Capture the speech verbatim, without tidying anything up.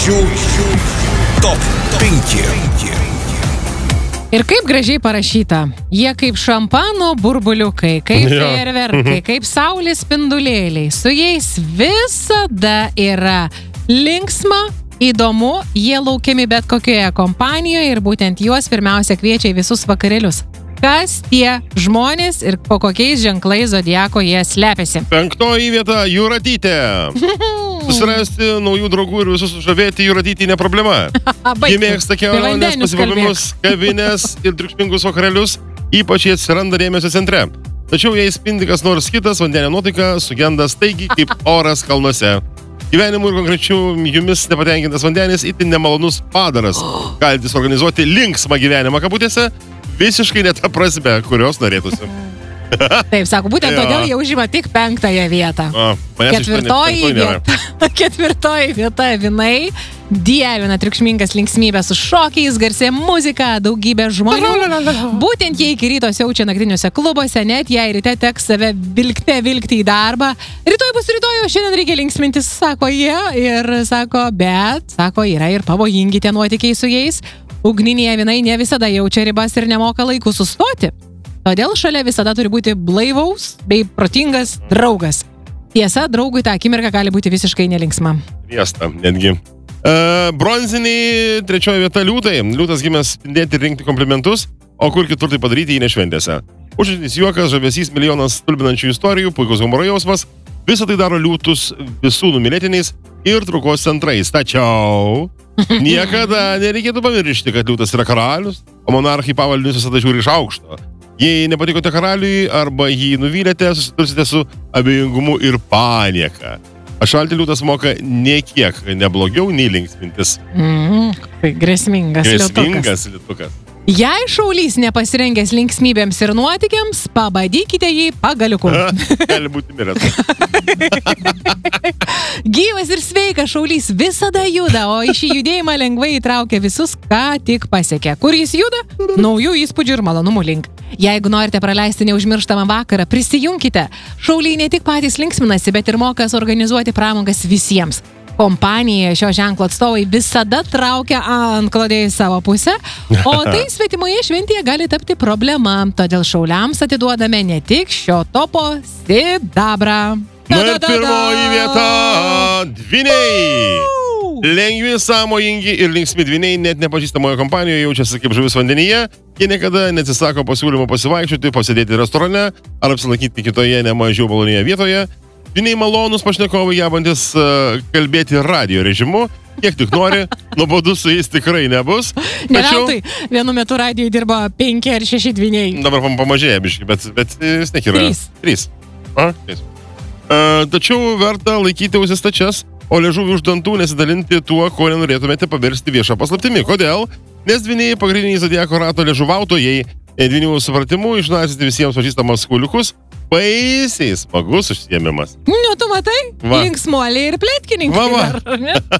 Žvaigždžių top penki. Ir kaip gražiai parašyta, jie kaip šampano burbuliukai, kaip fejerverkai, kaip saulės spindulėliai, su jais visada yra linksma, įdomu, jie laukiami bet kokioje kompanijoje ir būtent juos pirmiausia kviečia į visus vakarėlius. Kas tie žmonės ir po kokiais ženklais zodiako jie slepiasi? Penktoji vieta – Jūratytė. Susirasti naujų draugų ir visus sužavėti Jūratytį ne problema. Ji mėgsta keliones, pasivavimus, kavinės ir triukšmingus vakarėlius, ypač jie atsiranda dėmesio centre. Tačiau jei spindi kas nors kitas, vandenio nuotaika sugenda staigiai kaip oras kalnuose. Gyvenimu ir konkrečiu jumis nepatenkintas vandenis itin nemalonus padaras. Galintis organizuoti linksmą gyvenimą kabutėse, visiškai ne ta prasme, kurios norėtųsi. Taip, sako, būtent Jo. todėl jie užima tik penktąją vietą. A, manęs iš to net Ketvirtoji penktoj nėra. vieta, ketvirtoji vieta, vinai, dievina triukšmingas linksmybės su šokiais, garsė muzika, daugybė žmonių. Būtent jie iki ryto siaučia naktiniuose klubuose, net jei ryte teks save vilkte vilkti į darbą. Rytoj bus rytoj, o šiandien reikia linksmintis, sako jie. Ir sako, bet, sako, yra ir pavojingi tie nuotykiai su jais. Ugniniai vinai ne visada jaučia ribas ir nemoka laiku sustoti. Todėl šalia visada turi būti blaivaus bei protingas draugas. Tiesa, draugui tą akimirką gali būti visiškai nelinksma. Riesta, netgi. E, bronziniai trečioji vieta liūtai. Liūtas gimęs spindėti ir rinkti komplimentus, o kur kitur tai padaryti jį nešventėse. Užširtis juokas, žavesys, milijonas stulbinančių istorijų, puikus humoro jausmas. Visą tai daro liūtus visų numylėtiniais ir traukos centrais. Tačiau niekada nereikėtų pamiršti, kad liūtas yra karalius, o monarchai pavaldinius visada žiūri iš aukšto. Jei nepatikote karaliui arba jį nuvylėte, susitursite su abejingumu ir panieka. Atšalti liūtas moka niekiek neblogiau nei linksmintis. Mm, tai grėsmingas liūtukas. Grėsmingas liūtukas. Jei šaulys nepasirengęs linksmybėms ir nuotykiams, pabadykite jį pagaliuku. Gali būti miręs. Gyvas ir sveikas šaulys visada juda, o į šį judėjimą lengvai įtraukia visus, ką tik pasiekia. Kur jis juda? Naujų įspūdžių ir malonumų link. Jeigu norite praleisti neužmirštamą vakarą, prisijunkite. Šauliai ne tik patys linksminasi, bet ir moka organizuoti pramogas visiems. Kompanija šio ženklo atstovai visada traukia antklodę į savo pusę, o tai svetimoje šventėje gali tapti problema. Todėl šauliams atiduodame ne tik šio topo sidabrą. Na ir pirmoji vieta – dvyniai. Lengvi, sąmojingi ir linksmi dvyniai net nepažįstamoje kompanijoje jaučiasi kaip žuvis vandenyje. Jie niekada neatsisako pasiūlymo pasivaikščioti, pasėdėti restorane ar apsilankyti kitoje nemažiau malonėje vietoje. Dvyniai malonus pašnekovai, gebantis uh, kalbėti radio režimu, kiek tik nori, nuobodus su jais tikrai nebus. Ne veltui, vienu metu radijoje dirbo penki ar šeši dvyniai. Dabar pamažėja biškai, bet, bet vis tiek yra. Trys. Trys. A, trys. Uh, tačiau verta laikyti ausis stačias, o liežuvį už dantų nesidalinti tuo, ko nenorėtumėte paversti viešą paslaptimi. Kodėl? Nes dvyniai pagrindiniai zodiako rato liežuvautojai, dvynių supratimu išnasyti visiems pažįstamas kuliukus, baisiai smagus užsiėmimas. Nu, tu matai? Va. Linksmuoliai ir plėtkininkai. Va, va. dar, ne?